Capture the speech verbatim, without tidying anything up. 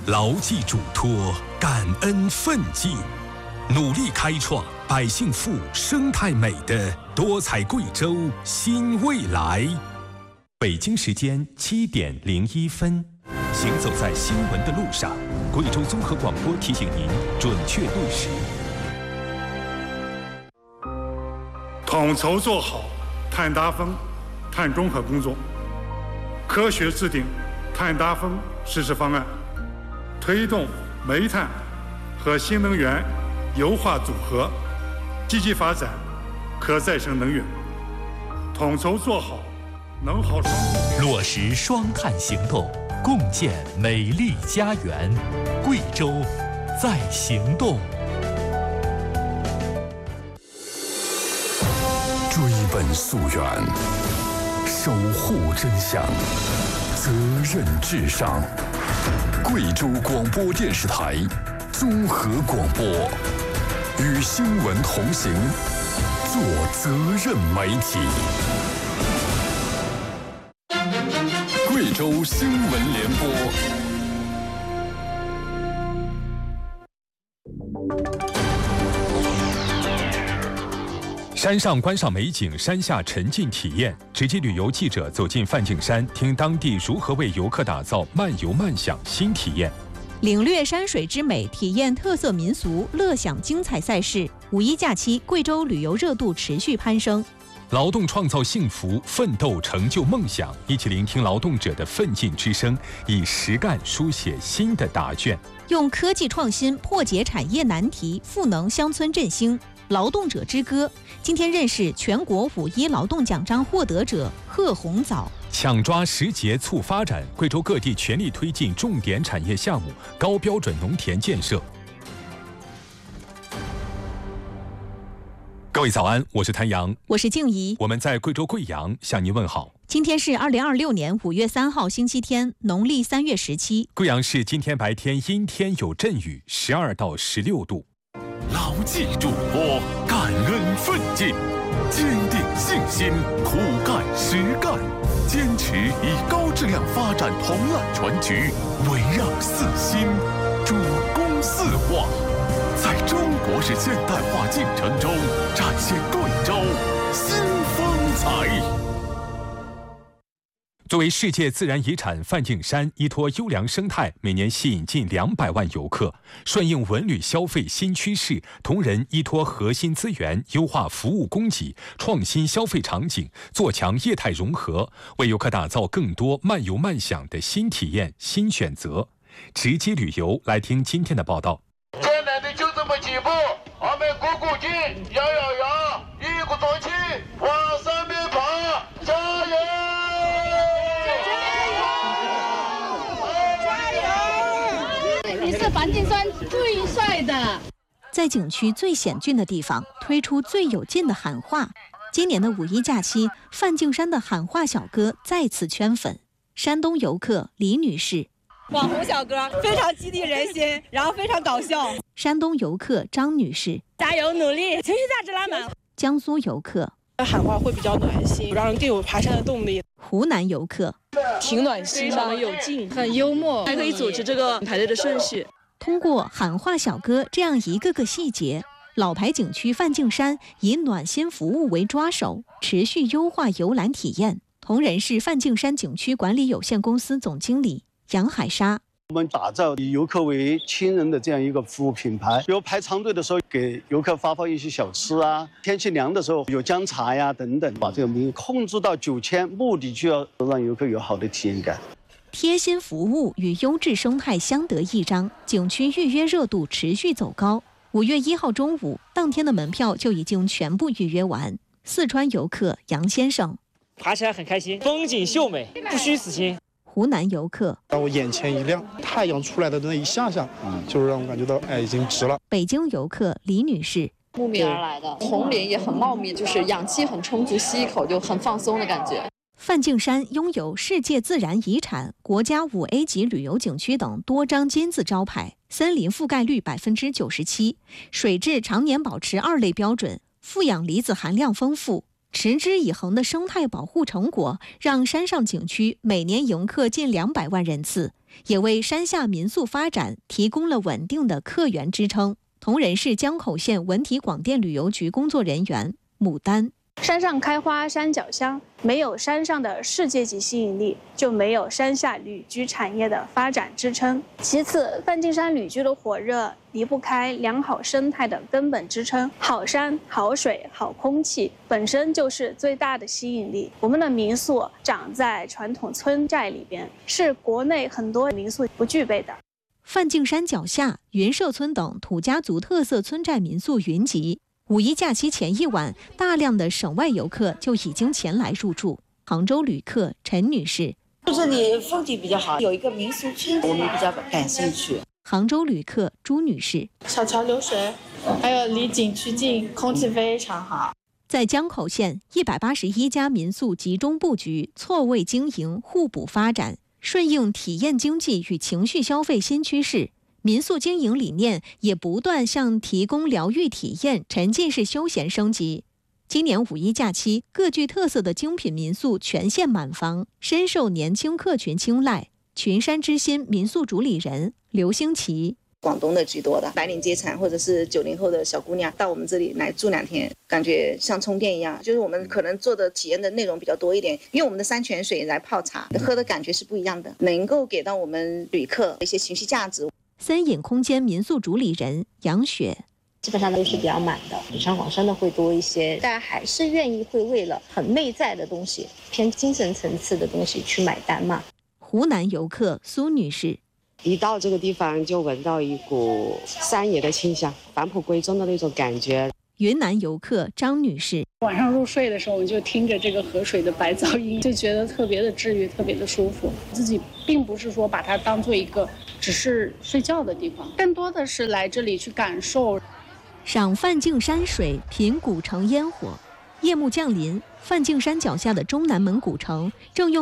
牢记嘱托，感恩奋进，努力开创百姓富、生态美的多彩贵州新未来。北京时间七点零一分，行走在新闻的路上，贵州综合广播提醒您准确对时。 统筹做好碳达峰、碳中和工作，科学制定碳达峰实施方案，推动煤炭和新能源优化组合，积极发展可再生能源，统筹做好能耗双控， 落实双碳行动，共建美丽家园。贵州在行动。 追本溯源，守护真相，责任至上。贵州广播电视台综合广播，与新闻同行，做责任媒体。贵州新闻联播。 山上观赏美景，山下沉浸体验。直击旅游记者走进梵净山，听当地如何为游客打造慢游慢享新体验。 领略山水之美，体验特色民俗，乐享精彩赛事。五一假期，贵州旅游热度持续攀升。 劳动创造幸福，奋斗成就梦想。一起聆听劳动者的奋进之声，以实干书写新的答卷。 用科技创新破解产业难题，赋能乡村振兴。劳动者之歌，今天认识全国五一劳动奖章获得者贺红枣。 抢抓时节促发展，贵州各地全力推进重点产业项目、高标准农田建设。各位早安，我是谭阳， 我是静怡， 我们在贵州贵阳向您问好。 今天是二零二六年五月三号星期天，农历三月十七。 贵阳市今天白天阴天有阵雨，十二到十六度。 牢记嘱托，感恩奋进，坚定信心，苦干实干，坚持以高质量发展同揽全局，围绕四新，主攻四化，在中国式现代化进程中展现贵州新风采。 作为世界自然遗产，梵净山依托优良生态，每年吸引近两百万游客。顺应文旅消费新趋势，同仁依托核心资源，优化服务供给，创新消费场景，做强业态融合，为游客打造更多慢游慢享的新体验、新选择。直击旅游，来听今天的报道。 简单的就这么几步，我们鼓鼓劲，摇摇摇，一鼓作气，往上面爬，加油！ 你是梵净山最帅的。 在景区最险峻的地方推出最有劲的喊话。今年的五一假期，梵净山的喊话小哥再次圈粉。山东游客李女士， 网红小哥非常激励人心，然后非常搞笑。 山东游客张女士， 加油努力，情绪价值拉满。 江苏游客喊话会比较暖心，让人更有爬山的动力。 湖南游客挺暖心的，非常有劲，很幽默，还可以组织这个排队的顺序。 通过喊话小哥这样一个个细节，老牌景区梵净山以暖心服务为抓手，持续优化游览体验。同仁是梵净山景区管理有限公司总经理杨海沙。 我们打造以游客为亲人的这样一个服务品牌，比如排长队的时候给游客发放一些小吃啊，天气凉的时候有姜茶呀等等，把这个名控制到九千，目的就要让游客有好的体验感。 贴心服务与优质生态相得益彰，景区预约热度持续走高。五月一号中午，当天的门票就已经全部预约完。四川游客杨先生， 爬起来很开心，风景秀美，不虚此行。 湖南游客让我眼前一亮，太阳出来的那一下下，嗯，就是让我感觉到，哎，已经值了。 北京游客李女士， 慕名而来的，红林也很茂密，就是氧气很充足，吸一口就很放松的感觉。 梵净山拥有世界自然遗产、国家五 A 级旅游景区等多张金字招牌，森林覆盖率百分之九十七，水质常年保持二类标准，负氧离子含量丰富。持之以恒的生态保护成果，让山上景区每年迎客近两百万人次， 也为山下民宿发展提供了稳定的客源支撑。铜仁市江口县文体广电旅游局工作人员牡丹。 山上开花山脚香，没有山上的世界级吸引力，就没有山下旅居产业的发展支撑。其次，梵净山旅居的火热离不开良好生态的根本支撑。好山、好水、好空气本身就是最大的吸引力。我们的民宿长在传统村寨里边，是国内很多民宿不具备的。 梵净山脚下、云社村等土家族特色村寨民宿云集。五一假期前一晚，大量的省外游客就已经前来入住。杭州旅客陈女士： 这里风景比较好，有一个民俗村，我们比较感兴趣。 杭州旅客朱女士： 小桥流水，还有离景区近，空气非常好。 在江口县，一百八十一家民宿集中布局，错位经营，互补发展，顺应体验经济与情绪消费新趋势。民宿经营理念也不断向提供疗愈体验、沉浸式休闲升级。今年五一假期，各具特色的精品民宿全线满房，深受年轻客群青睐。群山之心民宿主理人刘兴奇： 广东的居多的白领阶层或者是九零后的小姑娘到我们这里来住两天，感觉像充电一样。就是我们可能做的体验的内容比较多一点，因为我们的山泉水来泡茶，喝的感觉是不一样的，能够给到我们旅客一些情绪价值。 森隐空间民宿主理人杨雪： 基本上都是比较满的，北上广深的会多一些，大家还是愿意会为了很内在的东西、偏精神层次的东西去买单嘛。 湖南游客苏女士： 一到这个地方就闻到一股山野的清香，返璞归真的那种感觉。 云南游客张女士： 晚上入睡的时候，我们就听着这个河水的白噪音，就觉得特别的治愈，特别的舒服。自己并不是说把它当做一个只是睡觉的地方，更多的是来这里去感受。 赏梵净山水，品古城烟火。夜幕降临，梵净山脚下的中南门古城正用